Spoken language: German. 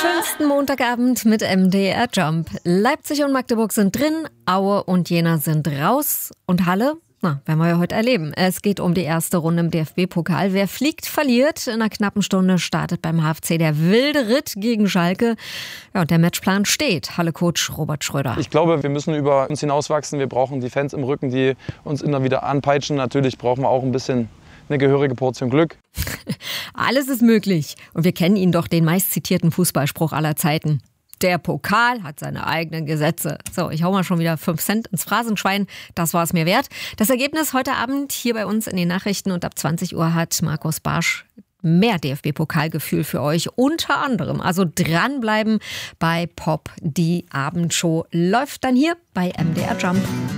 schönsten Montagabend mit MDR Jump. Leipzig und Magdeburg sind drin, Aue und Jena sind raus. Und Halle? Na, werden wir ja heute erleben. Es geht um die erste Runde im DFB-Pokal. Wer fliegt, verliert. In einer knappen Stunde startet beim HFC der wilde Ritt gegen Schalke. Ja, und der Matchplan steht. Halle-Coach Robert Schröder. Ich glaube, wir müssen über uns hinauswachsen. Wir brauchen die Fans im Rücken, die uns immer wieder anpeitschen. Natürlich brauchen wir auch ein bisschen eine gehörige Portion Glück. Alles ist möglich. Und wir kennen ihn doch, den meistzitierten Fußballspruch aller Zeiten. Der Pokal hat seine eigenen Gesetze. So, ich hau mal schon wieder 5 Cent ins Phrasenschwein. Das war es mir wert. Das Ergebnis heute Abend hier bei uns in den Nachrichten und ab 20 Uhr hat Markus Barsch mehr DFB-Pokalgefühl für euch. Unter anderem. Also dranbleiben bei Pop. Die Abendshow läuft dann hier bei MDR Jump.